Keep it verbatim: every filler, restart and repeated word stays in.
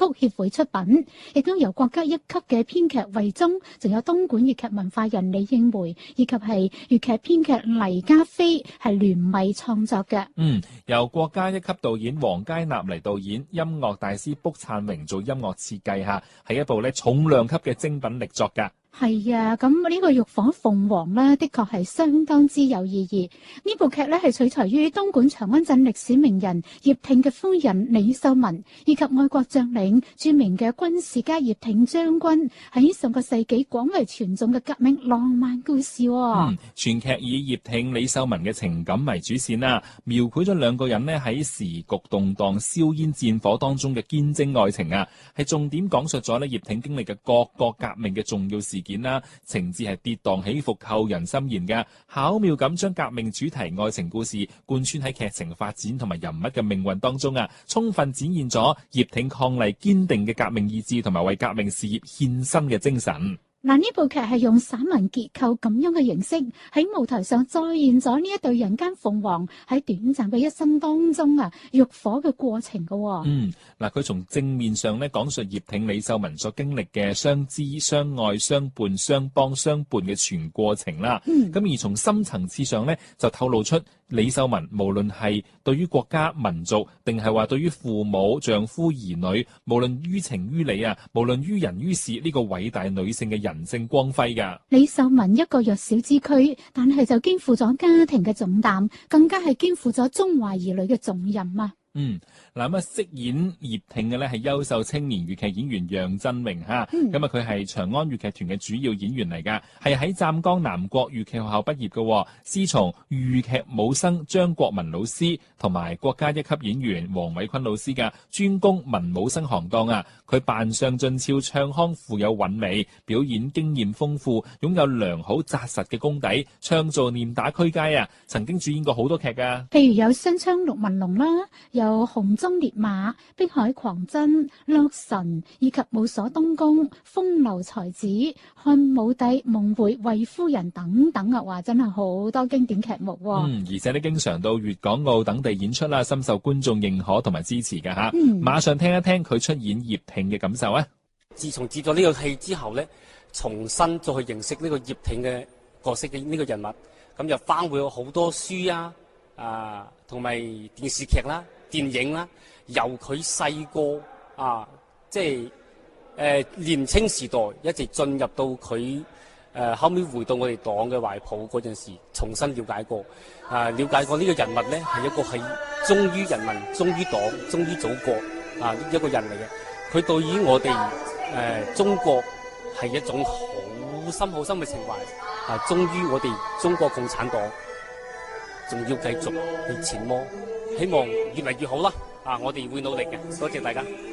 協會出品，亦都由國家一級嘅編劇惠宗，仲有東莞粵劇文化人李應梅以及係粵劇編劇黎家飛係聯袂創作嘅。 嗯，由國家一級導演黃佳納嚟導演，音樂大師卜燦榮做音樂設計下，係一部咧重量級嘅精品力作㗎。 係啊，咁呢個浴火鳳凰呢，的確係相當之有意義。呢部劇呢係取材於東莞長安鎮歷史名人葉挺嘅夫人李秀文，以及愛國將領著名嘅軍事家葉挺將軍喺上個世紀廣為傳頌嘅革命浪漫故事。 嗯，全劇以葉挺、李秀文嘅情感為主線啦，描繪咗兩個人呢喺時局動盪、硝煙戰火當中嘅堅貞愛情啊，係重點講述咗呢葉挺經歷嘅各個革命嘅重要事件啦，情節係跌宕起伏、扣人心弦嘅，巧妙咁將革命主題愛情故事貫穿喺劇情發展同埋人物嘅命運當中啊，充分展現咗葉挺抗麗堅定嘅革命意志同埋為革命事業獻身嘅精神。 嗱，呢部劇係用散文結構咁樣嘅形式喺舞台上再現咗呢一對人間鳳凰喺短暫嘅一生當中啊浴火嘅過程嘅。 嗯，嗱，佢從正面上咧講述葉挺、李秀文所經歷嘅相知、相愛、相伴、相幫、相伴嘅全過程啦。嗯，咁而從深層次上咧就透露出李秀文無論係對於國家民族，定係話對於父母、丈夫、兒女，無論於情於理啊，無論於人於事，呢個偉大女性嘅人性光輝噶。 李秀文一個弱小之軀，但係就肩負咗家庭嘅重擔，更加係肩負咗中華兒女嘅重任啊！ 嗯，嗱咁啊，飾演葉挺嘅咧係優秀青年粵劇演員楊振榮吓，咁啊佢係長安粵劇團嘅主要演員嚟噶，係喺湛江南國粵劇學校畢業嘅，師從豫劇武生張國民老師同埋國家一級演員黃偉坤老師嘅，專攻文武生行當啊。佢扮相俊俏，唱腔富有韻味，表演經驗豐富，擁有良好紮實嘅功底，唱做念打俱佳啊！曾經主演過好多劇噶， 譬如有雙槍陸文龍啦，有紅鬃烈馬、碧海狂真、洛神，以及武鎖東宮、風流才子、漢武帝、夢回、衛夫人等等啊！話真係好多經典劇目。 嗯，而且咧經常到粵港澳等地演出啦，深受觀眾認可同埋支持嘅吓。嗯，馬上聽一聽佢出演葉挺嘅感受啊！ 自從接咗呢個戲之後咧，重新再去認識呢個葉挺嘅角色嘅呢個人物，咁就翻會有好多書啊，啊，同埋電視劇啦、電影啦，由佢細個啊，即係誒、呃、年青時代，一直進入到佢誒、呃、後尾回到我哋黨嘅懷抱嗰陣時，重新了解過啊，了解過呢個人物咧係一個係忠於人民、忠於黨、忠於祖國啊一個人嚟嘅。佢對於我哋誒、呃、中國係一種好深好深嘅情懷啊，忠於我哋中國共產黨，仲要繼續去前摩，希望越嚟越好啦！啊，我哋會努力嘅，多謝大家。